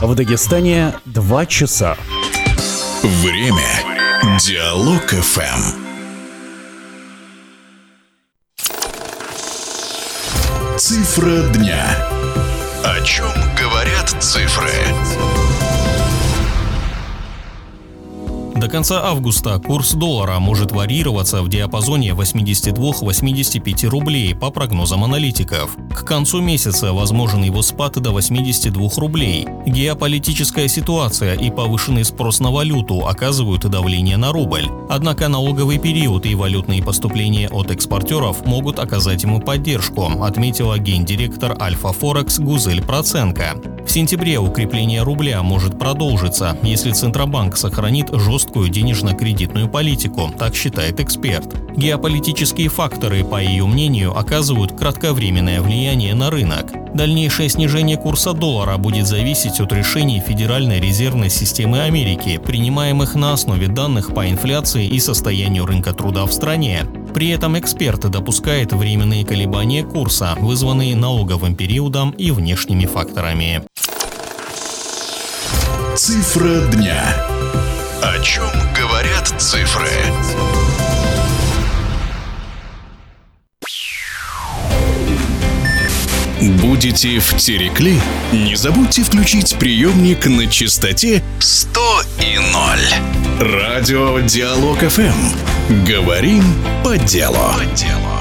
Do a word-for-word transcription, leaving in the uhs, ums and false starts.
В Дагестане два часа. Время. Диалог эф эм. Цифра дня. О чем говорят цифры? До конца августа курс доллара может варьироваться в диапазоне восемьдесят два - восемьдесят пять рублей по прогнозам аналитиков. К концу месяца возможен его спад до восьмидесяти двух рублей. Геополитическая ситуация и повышенный спрос на валюту оказывают давление на рубль. Однако налоговый период и валютные поступления от экспортеров могут оказать ему поддержку, отметила гендиректор Альфа Форекс Гузель Проценко. В сентябре укрепление рубля может продолжиться, если Центробанк сохранит жесткую денежно-кредитную политику, так считает эксперт. Геополитические факторы, по ее мнению, оказывают кратковременное влияние на рынок. Дальнейшее снижение курса доллара будет зависеть от решений Федеральной резервной системы Америки, принимаемых на основе данных по инфляции и состоянию рынка труда в стране. При этом эксперт допускает временные колебания курса, вызванные налоговым периодом и внешними факторами. Цифра дня. О чем говорят цифры? Будете в Терекли? Не забудьте включить приемник на частоте сто и ноль. Радио Диалог эф эм. Говорим по делу. По делу.